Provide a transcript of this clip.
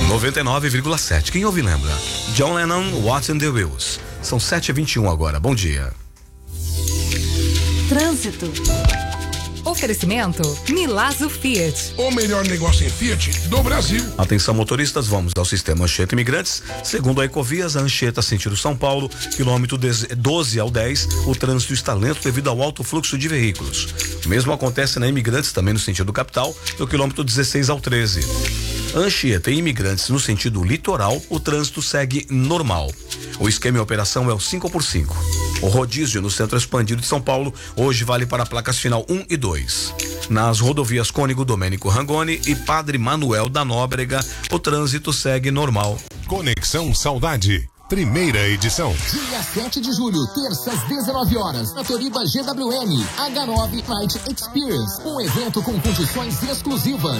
99,7. Quem ouve lembra? John Lennon, What's in the Wheels. São 7h21 agora. Bom dia. Trânsito. Oferecimento Milazzo Fiat. O melhor negócio em Fiat do Brasil. Atenção motoristas, vamos ao sistema Anchieta Imigrantes. Segundo a Ecovias, a Anchieta sentido São Paulo, quilômetro 12 ao 10, o trânsito está lento devido ao alto fluxo de veículos. O mesmo acontece na Imigrantes, também no sentido capital, do quilômetro 16 ao 13. Anchieta e Imigrantes no sentido litoral, o trânsito segue normal. O esquema em operação é o 5x5. O rodízio no centro expandido de São Paulo hoje vale para placas final 1 e 2. Nas rodovias Cônigo Domênico Rangoni e Padre Manuel da Nóbrega, o trânsito segue normal. Conexão Saudade, primeira edição. Dia 7 de julho, terça às 19 horas, na Toriba GWM, H9 Night Experience. Um evento com condições exclusivas.